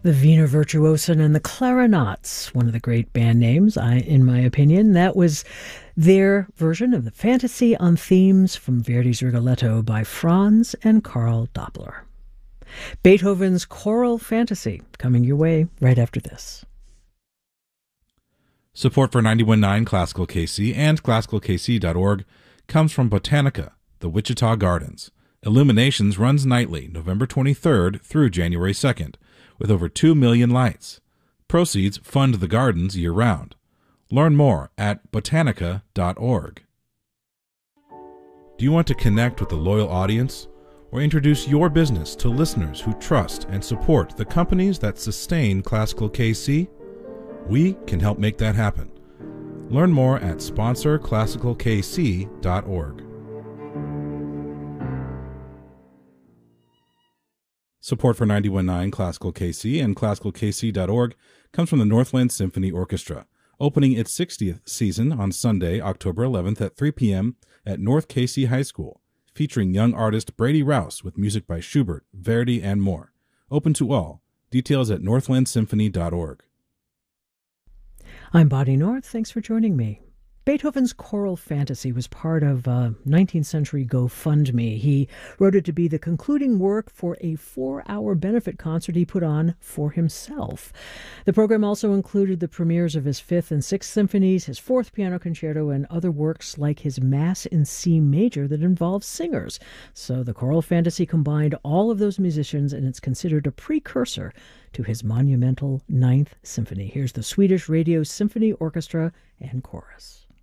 The Wiener Virtuosen and the Clarinets, one of the great band names, in my opinion. That was their version of the Fantasy on Themes from Verdi's Rigoletto by Franz and Karl Doppler. Beethoven's Choral Fantasy, coming your way right after this. Support for 91.9 Classical KC and ClassicalKC.org comes from Botanica, the Wichita Gardens. Illuminations runs nightly, November 23rd through January 2nd, with over 2 million lights. Proceeds fund the gardens year-round. Learn more at botanica.org. Do you want to connect with a loyal audience or introduce your business to listeners who trust and support the companies that sustain Classical KC? We can help make that happen. Learn more at sponsorclassicalkc.org. Support for 91.9 Classical KC and ClassicalKC.org comes from the Northland Symphony Orchestra, opening its 60th season on Sunday, October 11th at 3 p.m. at North KC High School, featuring young artist Brady Rouse with music by Schubert, Verdi, and more. Open to all. Details at northlandsymphony.org. I'm Bonnie North. Thanks for joining me. Beethoven's Choral Fantasy was part of 19th Century GoFundMe. He wrote it to be the concluding work for a 4-hour benefit concert he put on for himself. The program also included the premieres of his 5th and 6th symphonies, his 4th piano concerto, and other works like his Mass in C major that involves singers. So the Choral Fantasy combined all of those musicians, and it's considered a precursor to his monumental 9th Symphony. Here's the Swedish Radio Symphony Orchestra and Chorus.